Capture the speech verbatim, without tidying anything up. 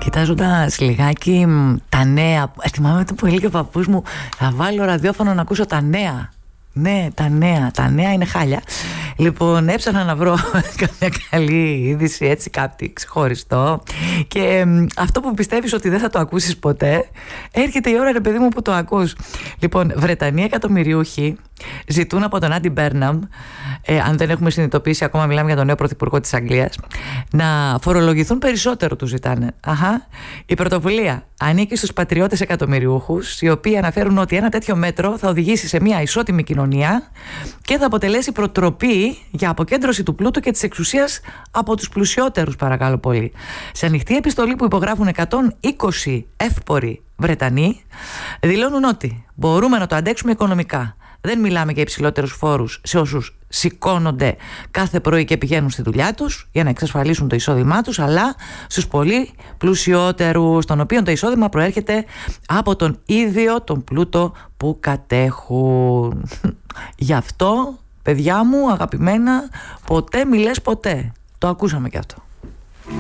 Κοιτάζοντας λιγάκι τα νέα, θυμάμαι το που έλεγε ο παππούς μου, θα βάλω ραδιόφωνο να ακούσω τα νέα. Ναι, τα νέα, τα νέα είναι χάλια. Λοιπόν, έψαχνα να βρω καμιά καλή είδηση, έτσι κάτι ξεχωριστό. Και ε, αυτό που πιστεύεις ότι δεν θα το ακούσεις ποτέ, έρχεται η ώρα, ρε παιδί μου, που το ακούς. Λοιπόν, Βρετανοί εκατομμυριούχοι ζητούν από τον Άντι Μπέρναμ, ε, αν δεν έχουμε συνειδητοποιήσει ακόμα, μιλάμε για τον νέο πρωθυπουργό της Αγγλίας, να φορολογηθούν περισσότερο, του ζητάνε. Αχα. Η πρωτοβουλία ανήκει στους πατριώτες εκατομμυριούχους, οι οποίοι αναφέρουν ότι ένα τέτοιο μέτρο θα οδηγήσει σε μια ισότιμη κοινωνία και θα αποτελέσει προτροπή για αποκέντρωση του πλούτου και της εξουσίας από τους πλουσιότερους, παρακαλώ πολύ. Σε ανοιχτή επιστολή που υπογράφουν εκατόν είκοσι εύποροι Βρετανοί, δηλώνουν ότι μπορούμε να το αντέξουμε οικονομικά. Δεν μιλάμε για υψηλότερους φόρους σε όσους σηκώνονται κάθε πρωί και πηγαίνουν στη δουλειά τους για να εξασφαλίσουν το εισόδημά τους, αλλά στους πολύ πλουσιότερους, των οποίων το εισόδημα προέρχεται από τον ίδιο τον πλούτο που κατέχουν. Γι' αυτό, παιδιά μου, αγαπημένα, ποτέ μη λες ποτέ. Το ακούσαμε και αυτό.